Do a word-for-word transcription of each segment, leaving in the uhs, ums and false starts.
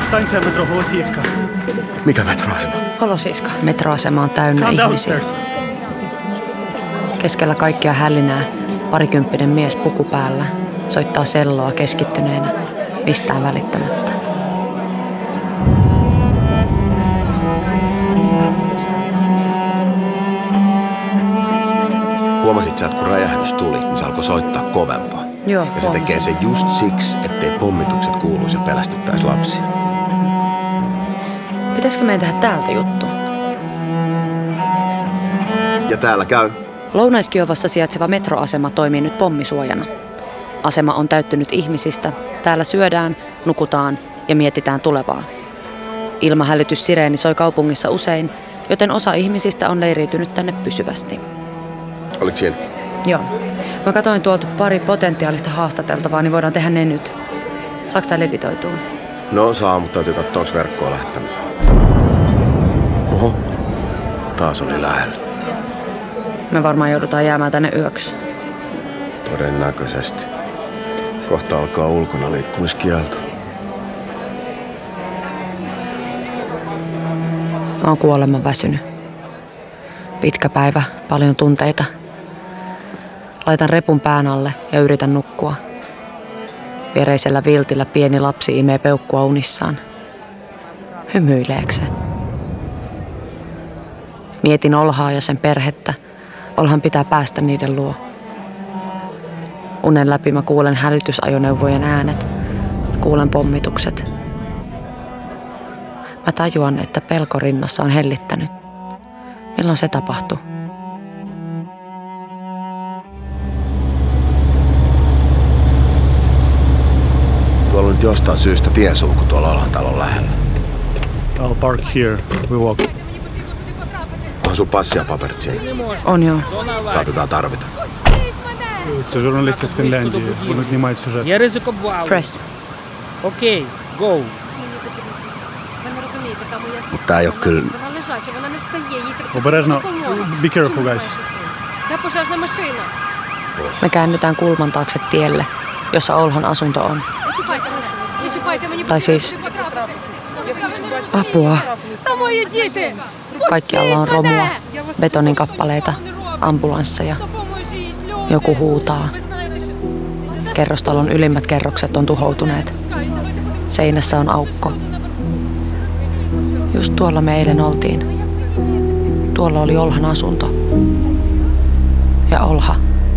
Станція метро Голосіївська. Mikä metroasema? Holosiiska. Metroasema on täynnä ihmisiä. Keskellä kaikkia hällinää parikymppinen mies puku päällä soittaa selloa keskittyneenä, mistään välittämättä. Huomasit sä, että kun räjähdys tuli, niin se alkoi soittaa kovempaa. Joo, ja se tekee sen just siksi, ettei pommitukset kuuluisi ja pelästyttäisi lapsia. Pitäisikö meidän tehdä täältä juttu? Ja täällä käy. Lounais-Kiovassa sijaitseva metroasema toimii nyt pommisuojana. Asema on täyttynyt ihmisistä. Täällä syödään, nukutaan ja mietitään tulevaa. Ilmahälytyssireeni soi kaupungissa usein, joten osa ihmisistä on leiriytynyt tänne pysyvästi. Oliko siinä? Joo. Mä katsoin tuolta pari potentiaalista haastateltavaa, niin voidaan tehdä ne nyt. Saaks tää editoitua? No saa, mutta täytyy katsoa, onko verkkoa lähettämistä. Oho, taas oli lähellä. Me varmaan joudutaan jäämään tänne yöksi. Todennäköisesti. Kohta alkaa ulkona liikkumiskielto. Mä oon kuoleman väsynyt. Pitkä päivä, paljon tunteita. Laitan repun pään alle ja yritän nukkua. Viereisellä viltillä pieni lapsi imee peukkua unissaan. Hymyileekö se? Mietin Olhaa ja sen perhettä. Olhan pitää päästä niiden luo. Unen läpi mä kuulen hälytysajoneuvojen äänet. Kuulen pommitukset. Mä tajuan, että pelko rinnassa on hellittänyt. Milloin se tapahtui? Tuolla on nyt jostain syystä tiesulku tuolla Olhan talon lähellä. I'll park here. We walk. Onhan sun passi ja paperit siinä? On joo. Saatetaan tarvita. Це журналісти з Фінляндії. Вони знімають сюжет. Я ризикував. Press. Окей, go. Ви не розумієте, там моя сестра. Tää ei oo kyllä... Вона лежача, вона не встає, їй треба Обережно. допомога. Be careful, guys. Де пожежна машина? Me käännytään kulman taakse tielle, jossa Olhan asunto on. Не чіпайте машину, не чіпайте, мені Tai siis потрапити. apua. Там мої діти! Kaikkialla on romua, betonin kappaleita, ambulansseja. Joku huutaa. Kerrostalon ylimmät kerrokset on tuhoutuneet. Seinässä on aukko. Just tuolla me eilen oltiin. Tuolla oli Olhan asunto. Ja Olha.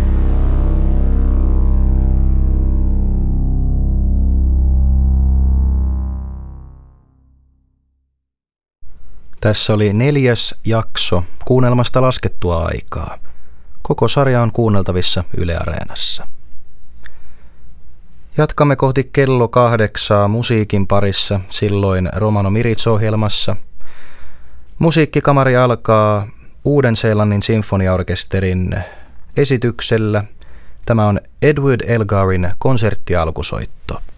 Tässä oli neljäs jakso kuunnelmasta laskettua aikaa. Koko sarja on kuunneltavissa Yle Areenassa. Jatkamme kohti kello kahdeksaa musiikin parissa, silloin Romano Miritz-ohjelmassa. Musiikkikamari alkaa Uuden-Seelannin sinfoniaorkesterin esityksellä. Tämä on Edward Elgarin konserttialkusoitto.